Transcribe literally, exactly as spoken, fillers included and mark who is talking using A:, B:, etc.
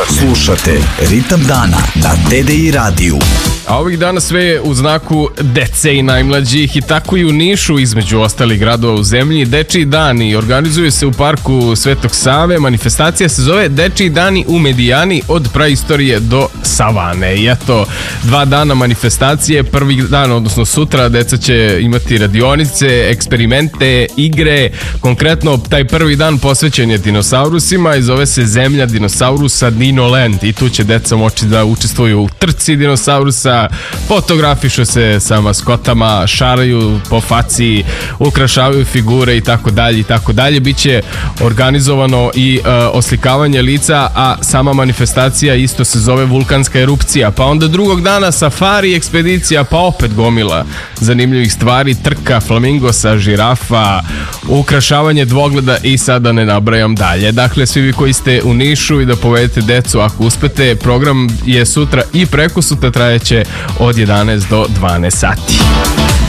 A: Slušate Ritam dana na T D I radiju.
B: A ovih dana sve je u znaku dece i najmlađih i tako i u Nišu, između ostalih gradova u zemlji, Dečiji dani organizuju se u parku Svetog Save. Manifestacija se zove Dečiji dani u Medijani od praistorije do savane. I eto, dva dana manifestacije, prvi dan, odnosno sutra, deca će imati radionice, eksperimente, igre. Konkretno, taj prvi dan posvećen je dinosaurusima i zove se Zemlja dinosaurusa Dinoland i tu će deca moći da učestvuju u trci dinosaurusa, fotografišu se sa maskotama, šaraju po faci, ukrašavaju figure i tako dalje i tako dalje. Biće organizovano i uh, oslikavanje lica, a sama manifestacija isto se zove vulkanska erupcija. Pa onda drugog dana safari ekspedicija, pa opet gomila zanimljivih stvari, trka flamingosa, žirafa, ukrašavanje dvogleda i sada ne nabrajam dalje. Dakle, svi vi koji ste u Nišu i da povedete decu ako uspete, program je sutra i preko sutra, trajeće od jedanaest do dvanaest sati.